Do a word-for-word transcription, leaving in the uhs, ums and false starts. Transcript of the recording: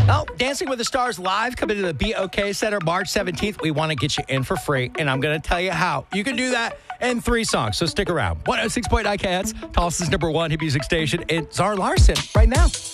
Oh, Dancing with the Stars live coming to the B O K Center March seventeenth. We want to get you in for free, and I'm going to tell you how. You can do that in three songs, so stick around. one oh six point nine K H, Tulsa's number one hit music station. It's Zara Larson right now.